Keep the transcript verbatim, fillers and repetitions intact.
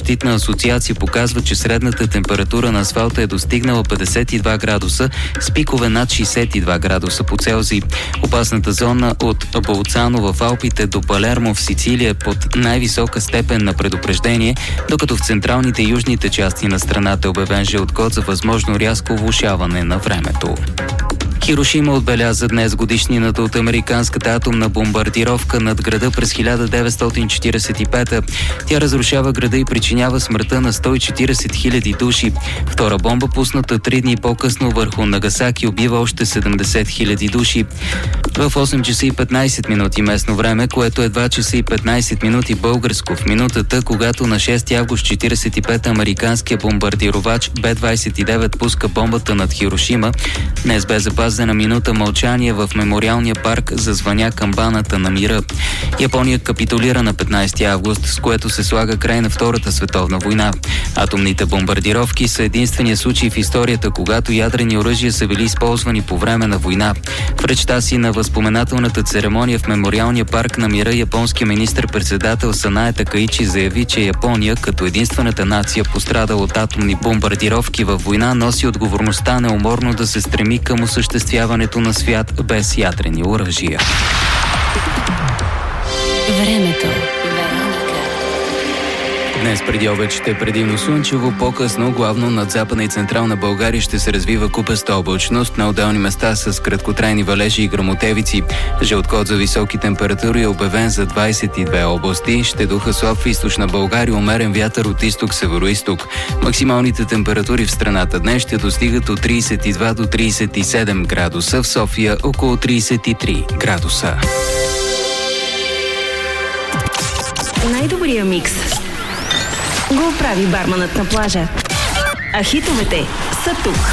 защитна асоциация показва, че средната температура на асфалта е достигнала петдесет и два градуса, с пикове над шейсет и два градуса по Целзий. Опасната зона от Болцано в Алпите до Палермо в Сицилия е под най-висока степен на предупреждение, докато в централните и южните части на страната е обявен жълт код за възможно рязко влошаване на времето. Хирошима отбеляза днес годишнината от американската атомна бомбардировка над града през хиляда деветстотин четиридесет и пета. Тя разрушава града и причинява смъртта на сто и четиридесет хиляди души. Втора бомба, пусната три дни по-късно върху Нагасаки, убива още седемдесет хиляди души. В осем часа и петнайсет минути местно време, което е два часа и петнайсет минути българско, в минутата, когато на шести август четиридесет и пета американския бомбардировач Б двайсет и девет пуска бомбата над Хирошима, днес бе запазена минута мълчание в мемориалния парк за звъня камбаната на мира. Япония капитулира на петнайсети август, с което се слага край на Втората световна война. Атомните бомбардировки са единствения случай в историята, когато ядрени оръжия са били използвани по време на война. В речта си на възпоменателната церемония в мемориалния парк на мира, японският министър-председател Санае Такаичи заяви, че Япония, като единствената нация пострадала от атомни бомбардировки във война, носи отговорността неуморно да се стреми към осъществяването на свят без ядрени оръжия. Времето. Днес преди обед ще е предимно слънчево, по-късно, главно над Западна и Централна България ще се развива купеста облачност, на отделни места с краткотрайни валежи и гръмотевици. Жълт код за високи температури е обявен за двайсет и две области. Ще духа слаб в източна България, умерен вятър от изток-североизток. Максималните температури в страната днес ще достигат от трийсет и два до трийсет и седем градуса, в София около трийсет и три градуса. Най-добрия микс го прави барманът на плажа. А хитовете са тук.